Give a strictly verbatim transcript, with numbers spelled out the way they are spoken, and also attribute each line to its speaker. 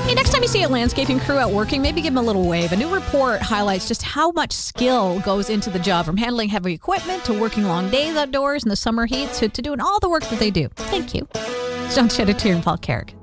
Speaker 1: Hey, next time you see a landscaping crew out working, maybe give them a little wave. A new report highlights just how much skill goes into the job, from handling heavy equipment to working long days outdoors in the summer heat to, to doing all the work that they do. Thank you. It's John Cheddatir and Paul Carrick.